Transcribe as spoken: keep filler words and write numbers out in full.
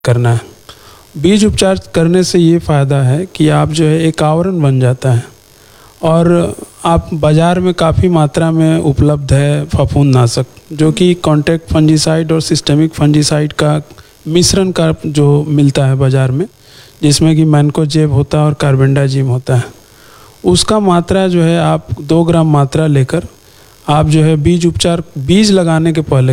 करना है। बीज उपचार करने से ये फ़ायदा है कि आप जो है एक आवरण बन जाता है और आप बाज़ार में काफ़ी मात्रा में उपलब्ध है फफूंदनाशक, जो कि कॉन्टैक्ट फंजीसाइड और सिस्टेमिक फंजीसाइड का मिश्रण का जो मिलता है बाज़ार में, जिसमें कि मैनकोजेब होता है और कार्बेंडाजिम होता है। उसका मात्रा जो है आप दो ग्राम मात्रा लेकर आप जो है बीज उपचार बीज लगाने के पहले